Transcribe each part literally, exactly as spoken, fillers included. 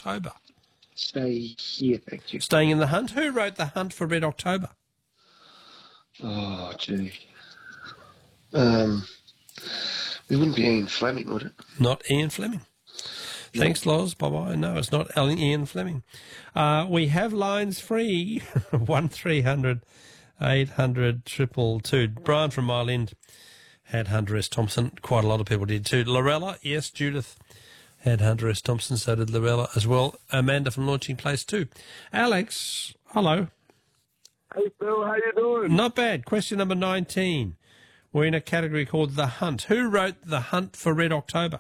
October? Stay here, thank you. Staying in The Hunt. Who wrote The Hunt for Red October? Oh, gee. Um, it wouldn't be Ian Fleming, would it? Not Ian Fleming. No. Thanks, Loz. Bye-bye. No, it's not Ian Fleming. Uh, we have lines free. one three hundred eight hundred triple two. Brian from Mile End had Hunter S. Thompson. Quite a lot of people did too. Lorella, yes, Judith had Hunter S. Thompson. So did Lorella as well. Amanda from Launching Place too. Alex, hello. Hey, Phil, how you doing? Not bad. Question number nineteen. We're in a category called The Hunt. Who wrote The Hunt for Red October?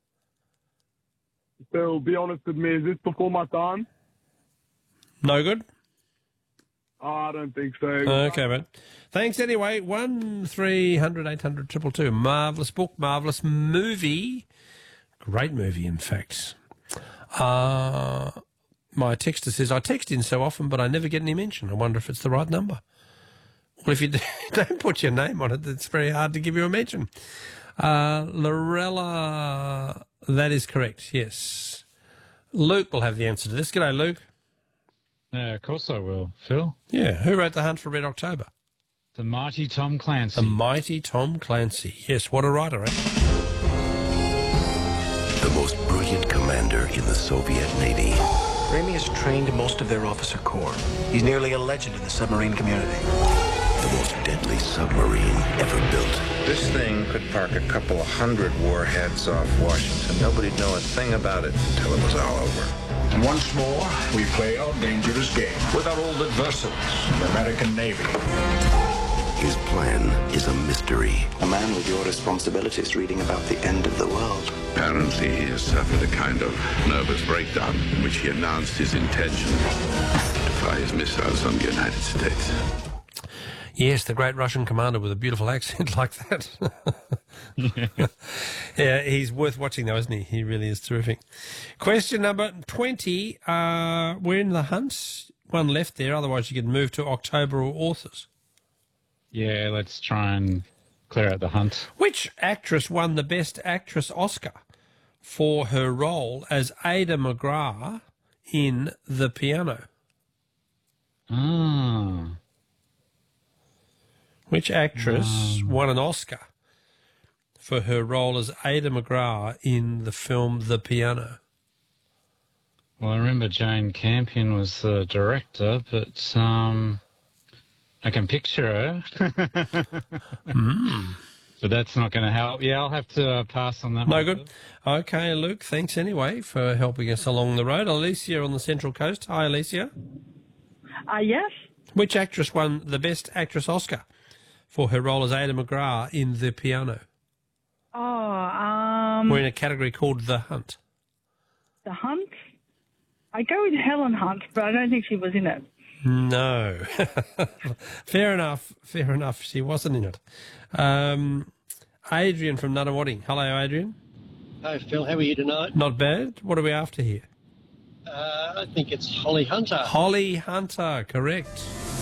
Phil, be honest with me. Is this before my time? No good? Oh, I don't think so. Okay, mate. Thanks anyway. One three hundred eight hundred triple two. Marvellous book, marvellous movie. Great movie, in fact. Uh, my texter says, I text in so often, but I never get any mention. I wonder if it's the right number. Well, if you don't put your name on it, it's very hard to give you a mention. Uh, Lorella, that is correct, yes. Luke will have the answer to this. G'day, Luke. Yeah, of course I will, Phil. Yeah, who wrote The Hunt for Red October? The mighty Tom Clancy. The mighty Tom Clancy. Yes, what a writer, eh? The most brilliant commander in the Soviet Navy. Ramey has trained most of their officer corps. He's nearly a legend in the submarine community. The most deadly submarine ever built. This thing could park a couple of hundred warheads off Washington. Nobody'd know a thing about it until it was all over. And once more, we play our dangerous game with our old adversaries, the American Navy. His plan is a mystery. A man with your responsibilities reading about the end of the world. Apparently he has suffered a kind of nervous breakdown in which he announced his intention to fire his missiles on the United States. Yes, the great Russian commander with a beautiful accent like that. Yeah, he's worth watching though, isn't he? He really is terrific. Question number twenty. Uh, we're in The Hunt. One left there, otherwise you can move to October or authors. Yeah, let's try and clear out The Hunt. Which actress won the Best Actress Oscar for her role as Ada McGrath in The Piano? Ah. Which actress um. won an Oscar for her role as Ada McGrath in the film The Piano? Well, I remember Jane Campion was the director, but um, I can picture her. mm. But that's not going to help. Yeah, I'll have to uh, pass on that no one. No good. Okay, Luke, thanks anyway for helping us along the road. Alicia on the Central Coast. Hi, Alicia. Uh, yes. Which actress won the Best Actress Oscar for her role as Ada McGrath in The Piano? Oh, um... We're in a category called The Hunt. The Hunt? I go with Helen Hunt, but I don't think she was in it. No. Fair enough. Fair enough. She wasn't in it. Um, Adrian from Nunawading. Hello, Adrian. Hi, Phil. How are you tonight? Not bad. What are we after here? Uh, I think it's Holly Hunter. Holly Hunter, correct.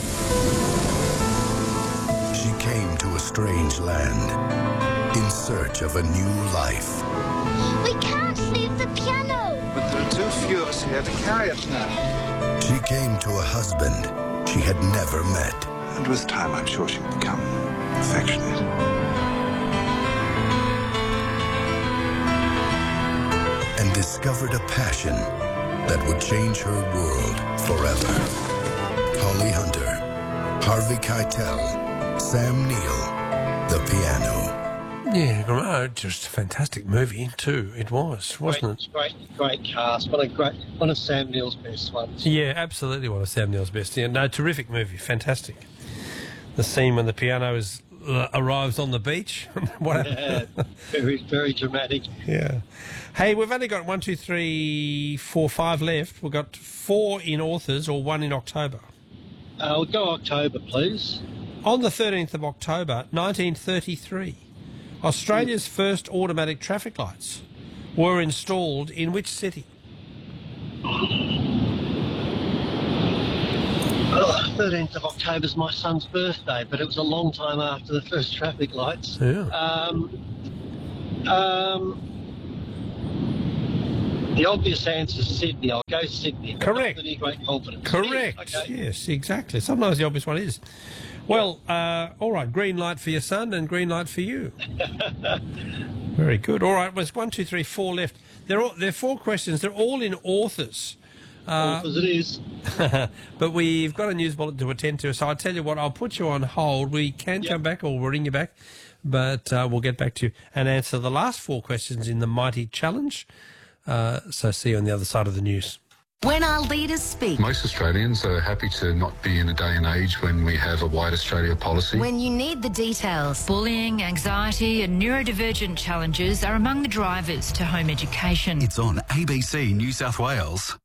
She came to a strange land in search of a new life. We can't leave the piano. But there are too few of us here to carry it now. She came to a husband she had never met. And with time, I'm sure she'll become affectionate. And discovered a passion that would change her world forever. Holly Hunter, Harvey Keitel, Sam Neill, The Piano. Yeah, just a fantastic movie too. It was, wasn't great, it? Great, great cast. One of great, one of Sam Neill's best ones. Yeah, absolutely one of Sam Neill's best. Yeah, no, terrific movie, fantastic. The scene when the piano is uh, arrives on the beach. What yeah, very, very dramatic. Yeah. Hey, we've only got one, two, three, four, five left. We've got four in authors or one in October. Uh, we'll go October, please. On the thirteenth of October, nineteen thirty-three, Australia's first automatic traffic lights were installed in which city? Oh, thirteenth of October is my son's birthday, but it was a long time after the first traffic lights. Yeah. Um, um, The obvious answer is Sydney. I'll go Sydney. Correct. With great confidence. Correct. Okay. Yes, exactly. Sometimes the obvious one is. Well, uh, all right, green light for your son and green light for you. Very good. All right, well, there's one, two, three, four left. There are, there are four questions. They're all in authors. Uh, Authors it is. But we've got a news bulletin to attend to, so I'll tell you what, I'll put you on hold. We can yep. come back or we'll ring you back, but uh, we'll get back to you and answer the last four questions in the Mighty Challenge. Uh, so see you on the other side of the news. When our leaders speak. Most Australians are happy to not be in a day and age when we have a White Australia policy. When you need the details. Bullying, anxiety and neurodivergent challenges are among the drivers to home education. It's on A B C New South Wales.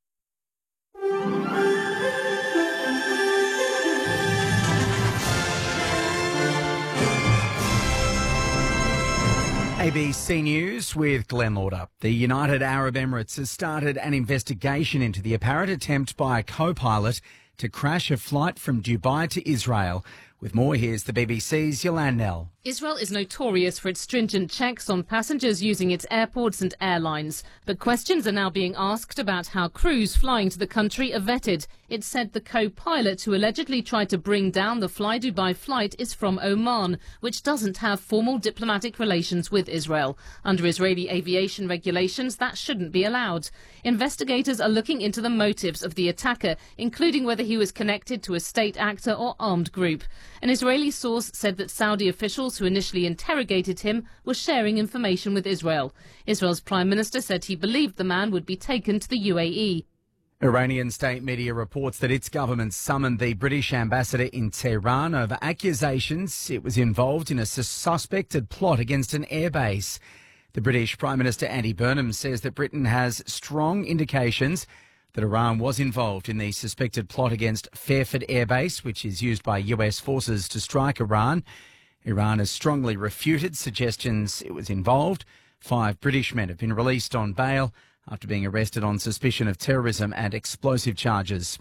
A B C News with Glenn Lauder. The United Arab Emirates has started an investigation into the apparent attempt by a co-pilot to crash a flight from Dubai to Israel. With more, here's the B B C's Yolande Nell. Israel is notorious for its stringent checks on passengers using its airports and airlines. But questions are now being asked about how crews flying to the country are vetted. It said the co-pilot who allegedly tried to bring down the Fly Dubai flight is from Oman, which doesn't have formal diplomatic relations with Israel. Under Israeli aviation regulations, that shouldn't be allowed. Investigators are looking into the motives of the attacker, including whether he was connected to a state actor or armed group. An Israeli source said that Saudi officials who initially interrogated him were sharing information with Israel. Israel's Prime Minister said he believed the man would be taken to the U A E. Iranian state media reports that its government summoned the British ambassador in Tehran over accusations it was involved in a suspected plot against an airbase. The British Prime Minister Andy Burnham says that Britain has strong indications that Iran was involved in the suspected plot against Fairford Air Base, which is used by U S forces to strike Iran. Iran has strongly refuted suggestions it was involved. Five British men have been released on bail after being arrested on suspicion of terrorism and explosive charges.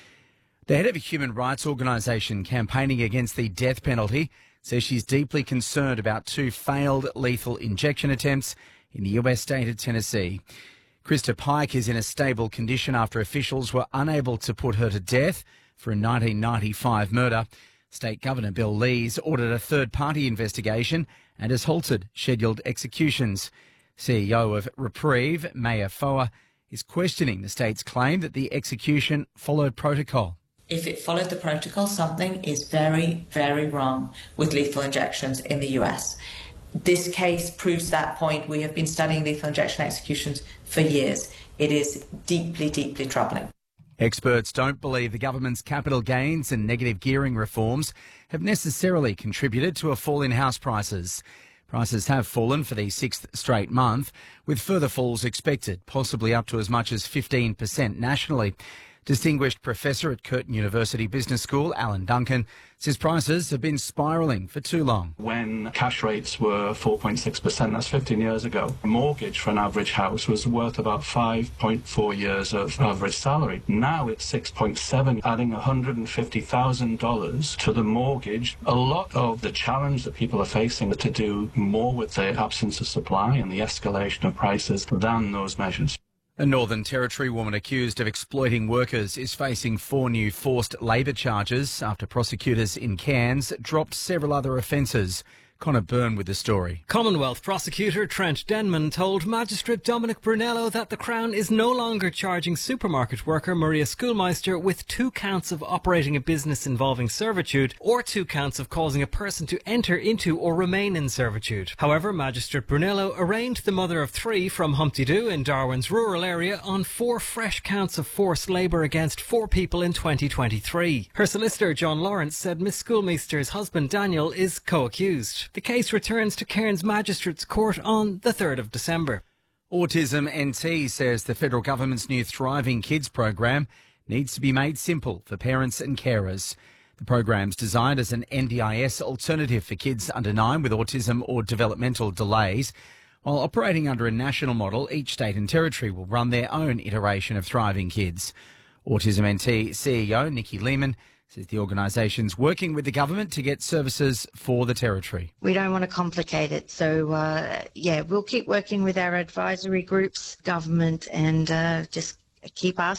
The head of a human rights organisation campaigning against the death penalty says she's deeply concerned about two failed lethal injection attempts in the U S state of Tennessee. Krista Pike is in a stable condition after officials were unable to put her to death for a nineteen ninety-five murder. State Governor Bill Lees ordered a third-party investigation and has halted scheduled executions. C E O of Reprieve, Maya Foa, is questioning the state's claim that the execution followed protocol. If it followed the protocol, something is very, very wrong with lethal injections in the U S. This case proves that point. We have been studying lethal injection executions for years. It is deeply, deeply troubling. Experts don't believe the government's capital gains and negative gearing reforms have necessarily contributed to a fall in house prices. Prices have fallen for the sixth straight month, with further falls expected, possibly up to as much as fifteen percent nationally. Distinguished Professor at Curtin University Business School, Alan Duncan, says prices have been spiralling for too long. When cash rates were four point six percent, that's fifteen years ago, a mortgage for an average house was worth about five point four years of average salary. Now it's six point seven, adding one hundred fifty thousand dollars to the mortgage. A lot of the challenge that people are facing to do more with the absence of supply and the escalation of prices than those measures. A Northern Territory woman accused of exploiting workers is facing four new forced labour charges after prosecutors in Cairns dropped several other offences. Connor Byrne with the story. Commonwealth prosecutor Trent Denman told Magistrate Dominic Brunello that the Crown is no longer charging supermarket worker Maria Schoolmeister with two counts of operating a business involving servitude or two counts of causing a person to enter into or remain in servitude. However, Magistrate Brunello arraigned the mother of three from Humpty Doo in Darwin's rural area on four fresh counts of forced labour against four people in twenty twenty-three. Her solicitor John Lawrence said Miss Schoolmeister's husband Daniel is co-accused. The case returns to Cairns Magistrates Court on the third of December. Autism N T says the federal government's new Thriving Kids program needs to be made simple for parents and carers. The program's designed as an N D I S alternative for kids under nine with autism or developmental delays. While operating under a national model, each state and territory will run their own iteration of Thriving Kids. Autism N T C E O Nikki Lehman Says the organisation's working with the government to get services for the Territory. We don't want to complicate it. So, uh, yeah, we'll keep working with our advisory groups, government, and uh, just keep asking.